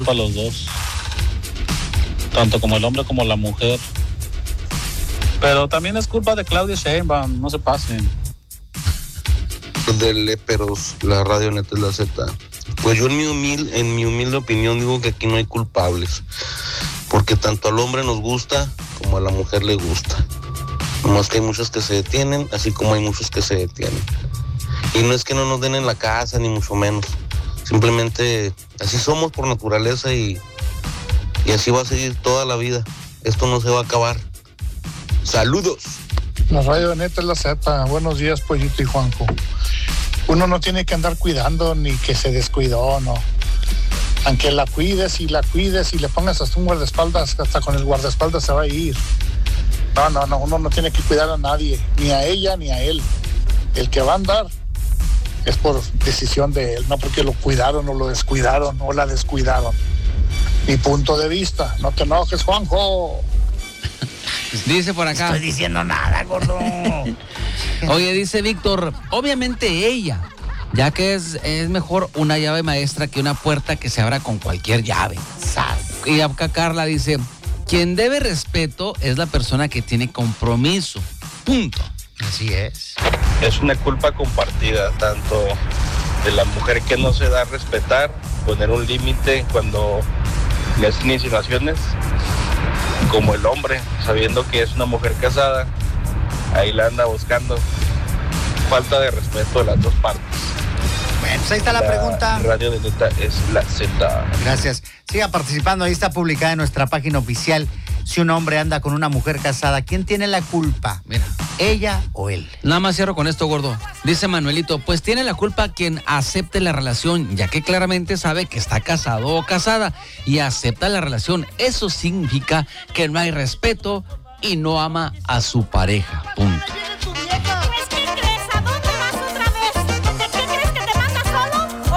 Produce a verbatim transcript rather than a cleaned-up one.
culpa a los dos, tanto como el hombre como la mujer. Pero también es culpa de Claudia Sheinbaum, no se pasen. De Léperos, la radio neta es la Z. Pues yo en mi humilde, en mi humilde opinión digo que aquí no hay culpables, porque tanto al hombre nos gusta como a la mujer le gusta. Nomás que hay muchos que se detienen, así como hay muchos que se detienen. Y no es que no nos den en la casa, ni mucho menos. Simplemente así somos por naturaleza y, y así va a seguir toda la vida. Esto no se va a acabar. ¡Saludos! La radio neta es la Z. Buenos días, Pollito y Juanjo. Uno no tiene que andar cuidando ni que se descuidó, no. Aunque la cuides y la cuides y le pongas hasta un guardaespaldas, hasta con el guardaespaldas se va a ir. No, no, no, uno no tiene que cuidar a nadie, ni a ella ni a él. El que va a andar es por decisión de él, no porque lo cuidaron o lo descuidaron o la descuidaron. Mi punto de vista, no te enojes, Juanjo. Dice por acá. No estoy diciendo nada, gordo. Oye, dice Víctor, obviamente ella, ya que es, es mejor una llave maestra que una puerta que se abra con cualquier llave. Y acá Carla dice, quien debe respeto es la persona que tiene compromiso. Punto. Así es. Es una culpa compartida, tanto de la mujer que no se da a respetar, poner un límite cuando le hacen insinuaciones, como el hombre, sabiendo que es una mujer casada, ahí la anda buscando. Falta de respeto de las dos partes. Bueno, pues ahí está la, la pregunta. Radio de neta es la Z. Gracias. Siga participando, ahí está publicada en nuestra página oficial. Si un hombre anda con una mujer casada, ¿quién tiene la culpa? Mira. ¿Ella o él? Nada más cierro con esto, gordo. Dice Manuelito, pues tiene la culpa quien acepte la relación, ya que claramente sabe que está casado o casada y acepta la relación. Eso significa que no hay respeto y no ama a su pareja. Punto.